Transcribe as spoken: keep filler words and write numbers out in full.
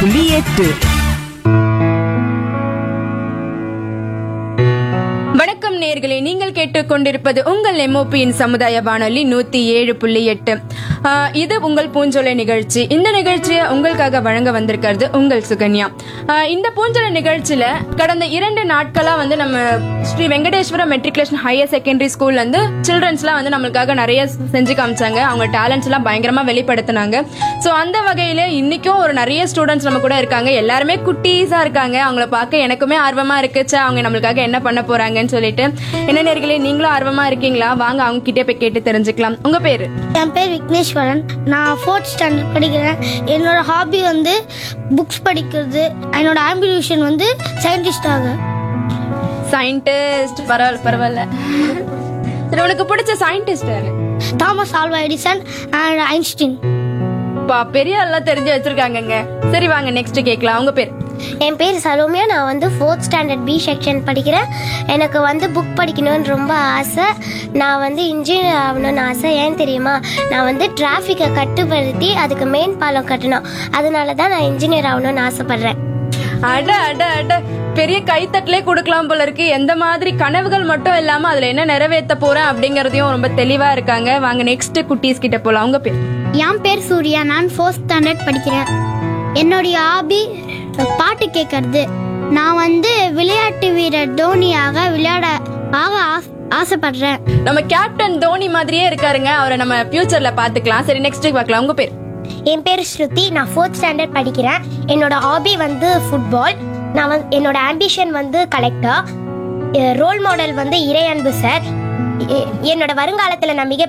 புள்ளி எட்டு. வணக்கம் நேயர்களே, நீங்கள் கேட்டுக்கொண்டிருப்பது உங்கள் எம்ஓபியின் சமுதாய வானொலி நூத்தி ஏழு புள்ளி எட்டு. இது உங்கள் பூஞ்சோலை நிகழ்ச்சி. இந்த நிகழ்ச்சியை உங்களுக்காக வழங்க வந்திருக்கிறது உங்கள் சுகன்யா. ஆஹ் இந்த பூஞ்சோலை நிகழ்ச்சியில கடந்த இரண்டு நாட்களா வந்து நம்ம Sri Venkateswara matriculation higher secondary ஸ்கூல்ல இருந்து சில்ட்ரன்ஸ் எல்லாம் வந்து நம்மளுக்காக நிறைய செஞ்சு காமிச்சாங்க. அவங்க டேலண்ட்ஸ் எல்லாம் பயங்கரமா வெளிப்படுத்தினாங்க. சோ அந்த வகையில இன்னைக்கும் ஒரு நிறைய ஸ்டூடெண்ட்ஸ் நம்ம கூட இருக்காங்க. எல்லாருமே குட்டீஸா இருக்காங்க. அவங்கள பார்க்க எனக்குமே ஆர்வமா இருக்குச்சு, அவங்க நம்மளுக்காக என்ன பண்ண போறாங்கன்னு சொல்லிட்டு. என்ன நேயர்களே, நீங்களும் ஆர்வமா இருக்கீங்களா? வாங்க அவங்க கிட்டே போய் கேட்டு தெரிஞ்சுக்கலாம். உங்க பேரு? என் பேர் விக்னேஸ்வரன். நான் ஃபோர்த் ஸ்டாண்டர்ட் படிக்கிறேன். என்னோட ஹாபி வந்து புக்ஸ் படிக்கிறது. என்னோட ஆம்பிஷன் வந்து சயின்டிஸ்ட் ஆக. சயின்டிஸ்ட்? பரவாயில்ல பரவாயில்ல. சரி, உனக்கு பிடிச்ச சயின்டிஸ்ட் யாரு? Thomas Alva Edison and Einstein. பா, பெரிய எல்லாம் தெரிஞ்சு வச்சிருக்காங்கங்க. சரி வாங்க நெக்ஸ்ட் கேட்கலாம். உங்க பேர்? என் பேர் சரோமியா. நான் வந்து ஃபோர்த் ஸ்டாண்டர்ட் பி செக்ஷன் படிக்கிறேன். எனக்கு வந்து புக் படிக்கணும்னு ரொம்ப ஆசை. நான் வந்து இன்ஜினியர் ஆகணும்னு ஆசை. ஏன் தெரியுமா? நான் வந்து டிராஃபிக்கை கட்டுப்படுத்தி அதுக்கு மெயின் பாலம் கட்டணும். அதனால தான் நான் இன்ஜினியர் ஆகணும்னு ஆசைப்படுறேன். அட அட அட, பெரிய கைத்தட்டலே கொடுக்கலாம் போல இருக்கு. எந்த மாதிரி கனவுகள் மட்டும் இல்லாம அதுல என்ன நிறைவேற்ற போறேன் அப்படிங்கறதையும் ரொம்ப தெளிவா இருக்காங்க. வாங்க நெக்ஸ்ட் குட்டீஸ் கிட்ட போலாம். உங்க பேர்? என் பேர் சூர்யா. நான் ஃபோர்த் ஸ்டாண்டர்ட் படிக்கிறேன். என்னுடைய ஹாபி பாட்டு கேட்கறது. நான் வந்து விளையாட்டு வீரர் தோனியாக விளையாட ஆக ஆசைப்படுறேன். நம்ம கேப்டன் தோனி மாதிரியே இருக்காருங்க. அவரை நம்ம ஃபியூச்சர்ல பாத்துக்கலாம். சரி நெக்ஸ்ட் பார்க்கலாம். உங்க பேர்? என் பேர் ஸ்ருதி. நான் ஃபோர்த் ஸ்டாண்டர்ட் படிக்கிறேன். என்னோட ஹாபி வந்து ஃபுட்பால். நான் வந்து என்னோட ஆம்பிஷன் வந்து கலெக்டர். ரோல் மாடல் வந்து இறையன்பு சார். என்னோட வருங்காலத்தில் நான் மிக